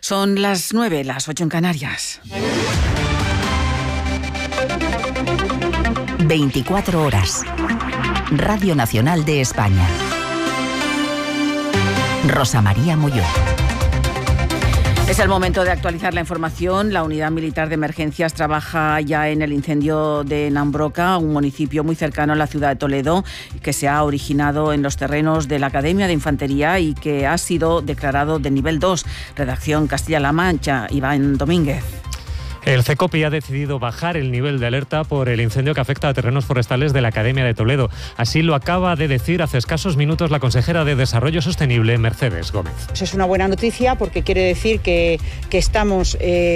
Son las 9, las 8 en Canarias. 24 horas. Radio Nacional de España. Rosa María Molló. Es el momento de actualizar la información. La Unidad Militar de Emergencias trabaja ya en el incendio de Nambroca, un municipio muy cercano a la ciudad de Toledo, que se ha originado en los terrenos de la Academia de Infantería y que ha sido declarado de nivel 2. Redacción Castilla-La Mancha, Iván Domínguez. El CECOPI ha decidido bajar el nivel de alerta por el incendio que afecta a terrenos forestales de la Academia de Toledo. Así lo acaba de decir hace escasos minutos la consejera de Desarrollo Sostenible, Mercedes Gómez. Es una buena noticia porque quiere decir que estamos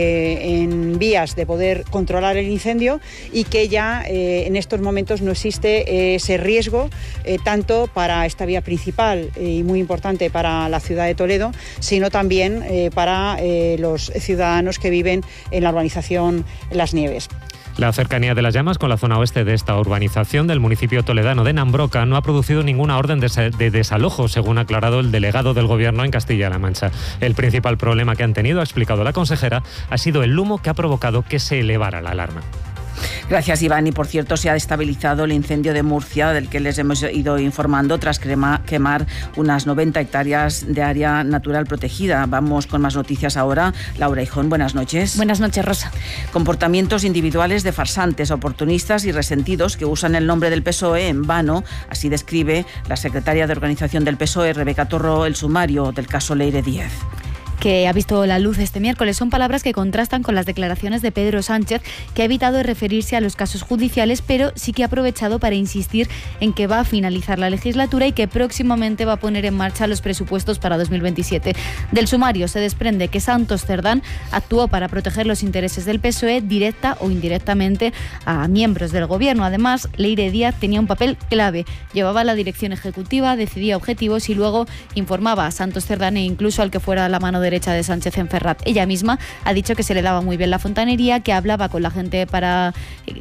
en vías de poder controlar el incendio y que ya en estos momentos no existe ese riesgo tanto para esta vía principal y muy importante para la ciudad de Toledo, sino también para los ciudadanos que viven en la urbanización Las Nieves. La cercanía de las llamas con la zona oeste de esta urbanización del municipio toledano de Nambroca no ha producido ninguna orden de desalojo, según ha aclarado el delegado del Gobierno en Castilla-La Mancha. El principal problema que han tenido, ha explicado la consejera, ha sido el humo que ha provocado que se elevara la alarma. Gracias, Iván. Y por cierto, se ha estabilizado el incendio de Murcia, del que les hemos ido informando, tras quemar unas 90 hectáreas de área natural protegida. Vamos con más noticias ahora. Laura Hijón, buenas noches. Buenas noches, Rosa. Comportamientos individuales de farsantes, oportunistas y resentidos que usan el nombre del PSOE en vano. Así describe la secretaria de Organización del PSOE, Rebeca Torró, el sumario del caso Leire Díez. Que ha visto la luz este miércoles. Son palabras que contrastan con las declaraciones de Pedro Sánchez, que ha evitado referirse a los casos judiciales, pero sí que ha aprovechado para insistir en que va a finalizar la legislatura y que próximamente va a poner en marcha los presupuestos para 2027. Del sumario se desprende que Santos Cerdán actuó para proteger los intereses del PSOE directa o indirectamente a miembros del Gobierno. Además, Leire Díaz tenía un papel clave. Llevaba la dirección ejecutiva, decidía objetivos y luego informaba a Santos Cerdán e incluso al que fuera la mano derecha de Sánchez en Ferraz. Ella misma ha dicho que se le daba muy bien la fontanería, que hablaba con la gente para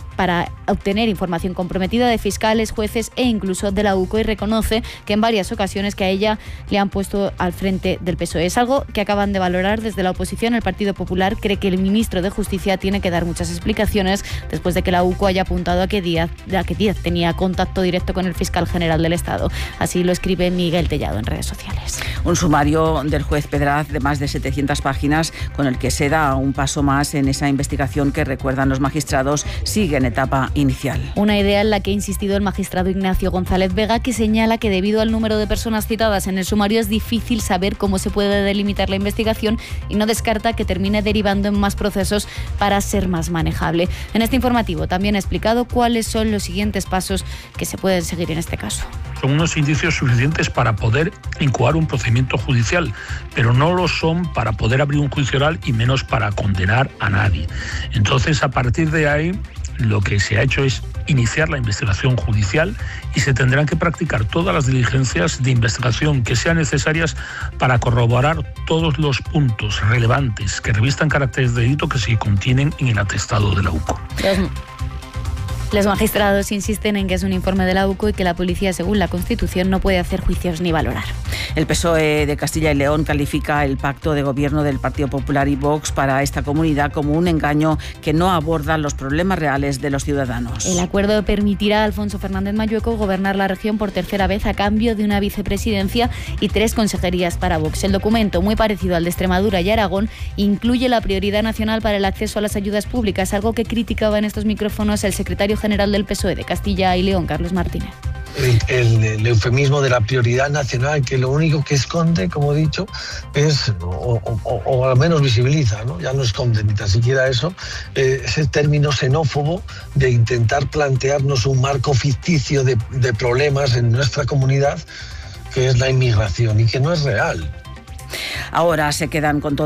obtener información comprometida de fiscales, jueces e incluso de la UCO, y reconoce que en varias ocasiones que a ella le han puesto al frente del PSOE. Es algo que acaban de valorar desde la oposición. El Partido Popular cree que el ministro de Justicia tiene que dar muchas explicaciones después de que la UCO haya apuntado a que Díaz tenía contacto directo con el fiscal general del Estado. Así lo escribe Miguel Tellado en redes sociales. Un sumario del juez Pedraz de más de 700 páginas con el que se da un paso más en esa investigación que, recuerdan los magistrados, sigue en etapa inicial. Una idea en la que ha insistido el magistrado Ignacio González Vega, que señala que debido al número de personas citadas en el sumario es difícil saber cómo se puede delimitar la investigación y no descarta que termine derivando en más procesos para ser más manejable. En este informativo también ha explicado cuáles son los siguientes pasos que se pueden seguir en este caso. Son unos indicios suficientes para poder incoar un procedimiento judicial, pero no lo son para poder abrir un juicio oral y menos para condenar a nadie. Entonces, a partir de ahí, lo que se ha hecho es iniciar la investigación judicial y se tendrán que practicar todas las diligencias de investigación que sean necesarias para corroborar todos los puntos relevantes que revistan caracteres de delito que se contienen en el atestado de la UCO. Los magistrados insisten en que es un informe de la UCO y que la policía, según la Constitución, no puede hacer juicios ni valorar. El PSOE de Castilla y León califica el pacto de gobierno del Partido Popular y Vox para esta comunidad como un engaño que no aborda los problemas reales de los ciudadanos. El acuerdo permitirá a Alfonso Fernández Mayueco gobernar la región por tercera vez a cambio de una vicepresidencia y 3 consejerías para Vox. El documento, muy parecido al de Extremadura y Aragón, incluye la prioridad nacional para el acceso a las ayudas públicas, algo que criticaba en estos micrófonos el secretario general del PSOE de Castilla y León, Carlos Martínez. El eufemismo de la prioridad nacional, que lo único que esconde, como he dicho, es, o al menos visibiliza, ¿no? Ya no esconde ni tan siquiera eso, ese término xenófobo de intentar plantearnos un marco ficticio de problemas en nuestra comunidad, que es la inmigración y que no es real. Ahora se quedan con todo